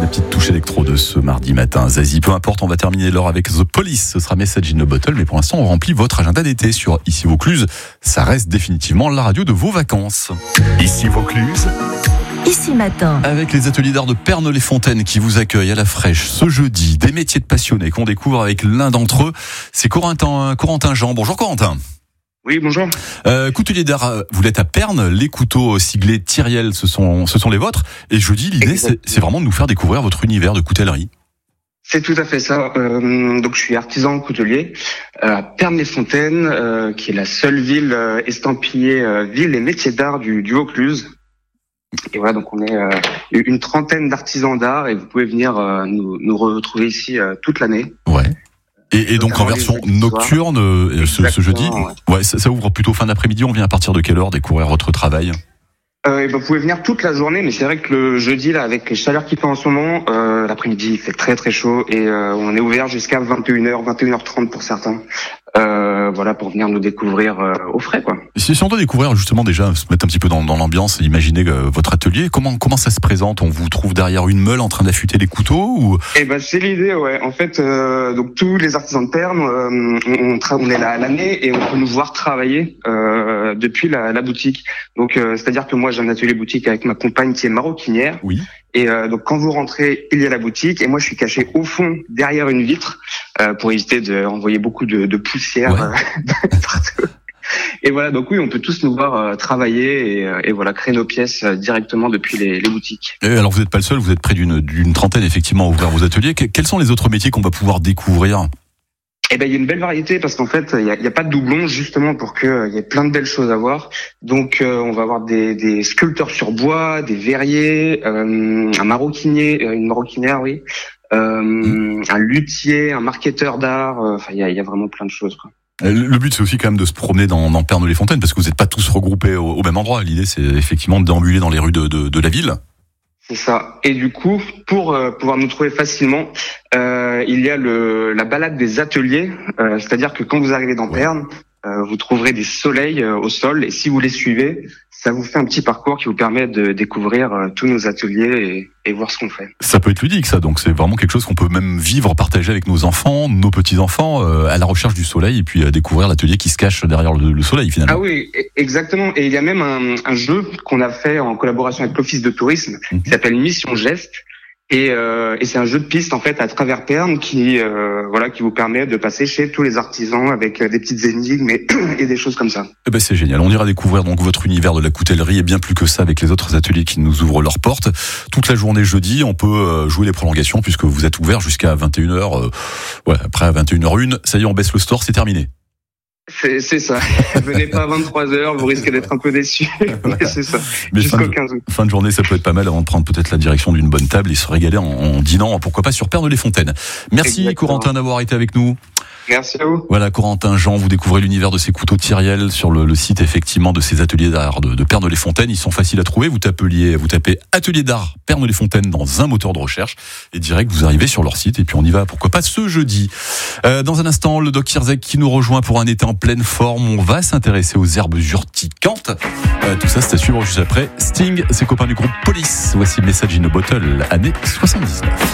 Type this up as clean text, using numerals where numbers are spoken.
La petite touche électro de ce mardi matin. Zazie, peu importe, on va terminer l'heure avec The Police. Ce sera Message in a Bottle, mais pour l'instant, on remplit votre agenda d'été sur Ici Vaucluse. Ça reste définitivement la radio de vos vacances. Ici Vaucluse. Ici matin. Avec les ateliers d'art de Pernes-les-Fontaines qui vous accueillent à la fraîche ce jeudi. Des métiers de passionnés qu'on découvre avec l'un d'entre eux. C'est Corentin Jean. Bonjour Corentin. Oui, bonjour. Coutelier d'art, vous êtes à Pernes. Les couteaux siglés Tyriel, ce sont les vôtres. Et jeudi, l'idée, c'est vraiment de nous faire découvrir votre univers de coutellerie. C'est tout à fait ça. Donc, je suis artisan coutelier à Pernes-les-Fontaines, qui est la seule ville estampillée ville et métiers d'art du Vaucluse. Et voilà, donc on est une trentaine d'artisans d'art et vous pouvez venir nous retrouver ici toute l'année. Ouais. Et donc en version nocturne ce jeudi, ouais, ça ouvre plutôt fin d'après-midi. On vient à partir de quelle heure découvrir votre travail? Vous pouvez venir toute la journée, mais c'est vrai que le jeudi, là, avec les chaleurs qu'il fait en ce moment, l'après-midi, il fait très très chaud et on est ouvert jusqu'à 21h, 21h30 pour certains. Voilà, pour venir nous découvrir au frais, quoi. Si on doit découvrir justement déjà, se mettre un petit peu dans l'ambiance, imaginez votre atelier, comment ça se présente? On vous trouve derrière une meule en train d'affûter les couteaux ou? C'est l'idée, ouais. En fait, donc tous les artisans de Pernes, on est là à l'année et on peut nous voir travailler depuis la boutique. Donc c'est-à-dire que moi j'ai un atelier boutique avec ma compagne qui est maroquinière. Oui. Et donc quand vous rentrez, il y a la boutique et moi je suis caché au fond derrière une vitre pour éviter de envoyer beaucoup de poussière partout. Et voilà, donc oui, on peut tous nous voir travailler et voilà, créer nos pièces directement depuis les boutiques. Et alors vous n'êtes pas le seul, vous êtes près d'une trentaine effectivement à ouvrir vos ateliers. Quels sont les autres métiers qu'on va pouvoir découvrir? Il y a une belle variété parce qu'en fait, il y a pas de doublons justement pour que il y ait plein de belles choses à voir. Donc on va avoir des sculpteurs sur bois, des verriers, un maroquinier, une maroquinière, oui, un luthier, un marketeur d'art. Il y a vraiment plein de choses, quoi. Le but, c'est aussi quand même de se promener dans Pernes-les-Fontaines parce que vous n'êtes pas tous regroupés au même endroit. L'idée, c'est effectivement de déambuler dans les rues de la ville. C'est ça. Et du coup, pour pouvoir nous trouver facilement, il y a la balade des ateliers. C'est-à-dire que quand vous arrivez dans Pernes, vous trouverez des soleils au sol. Et si vous les suivez, ça vous fait un petit parcours qui vous permet de découvrir tous nos ateliers et voir ce qu'on fait. Ça peut être ludique, ça. Donc c'est vraiment quelque chose qu'on peut même vivre, partager avec nos enfants, nos petits-enfants, à la recherche du soleil et puis découvrir l'atelier qui se cache derrière le soleil finalement. Ah oui, exactement. Et il y a même un jeu qu'on a fait en collaboration avec l'Office de tourisme qui s'appelle Mission Geste. Et c'est un jeu de piste en fait à travers Pernes qui vous permet de passer chez tous les artisans avec des petites énigmes et des choses comme ça. C'est génial. On ira découvrir donc votre univers de la coutellerie et bien plus que ça avec les autres ateliers qui nous ouvrent leurs portes. Toute la journée jeudi, on peut jouer les prolongations puisque vous êtes ouvert jusqu'à 21h. Après à 21h01, ça y est, on baisse le store, c'est terminé. C'est ça. Venez pas à 23h, vous risquez d'être un peu déçus. Mais c'est ça. Mais jusqu'au 15 août. Fin de journée, ça peut être pas mal avant de prendre peut-être la direction d'une bonne table et se régaler en dînant, pourquoi pas sur Pernes-les-Fontaines. Merci exactement. Corentin d'avoir été avec nous. Merci à vous. Voilà, Corentin Jean, vous découvrez l'univers de ces couteaux Tyriel sur le site effectivement de ces ateliers d'art de Pernes-les-Fontaines. Ils sont faciles à trouver. Vous tapez atelier d'art Pernes-les-Fontaines dans un moteur de recherche et direct vous arrivez sur leur site et puis on y va pourquoi pas ce jeudi. Dans un instant, le Doc Kirzek qui nous rejoint pour un été en pleine forme. On va s'intéresser aux herbes urticantes. Tout ça, c'est à suivre juste après. Sting, ses copains du groupe Police. Voici Message in a Bottle, année 79.